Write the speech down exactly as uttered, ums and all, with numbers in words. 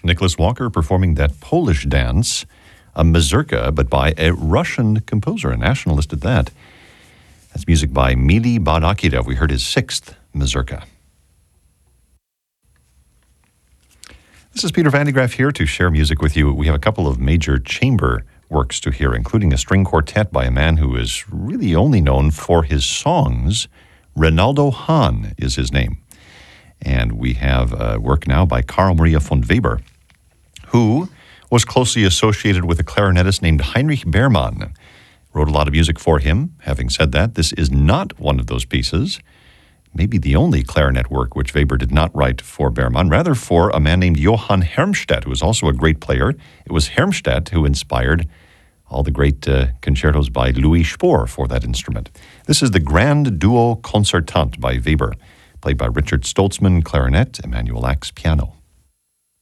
Nicholas Walker performing that Polish dance, a mazurka, but by a Russian composer, a nationalist at that. That's music by Mili Badakirov. We heard his sixth mazurka. This is Peter Van de Graaff here to share music with you. We have a couple of major chamber works to hear, including a string quartet by a man who is really only known for his songs. Rinaldo Hahn is his name. And we have a work now by Carl Maria von Weber, who was closely associated with a clarinetist named Heinrich Beermann. Wrote a lot of music for him. Having said that, this is not one of those pieces. Maybe the only clarinet work which Weber did not write for Beermann, rather for a man named Johann Hermstedt, who was also a great player. It was Hermstedt who inspired all the great uh, concertos by Louis Spohr for that instrument. This is the Grand Duo Concertant by Weber, played by Richard Stoltzman, clarinet, Emanuel Ax, piano.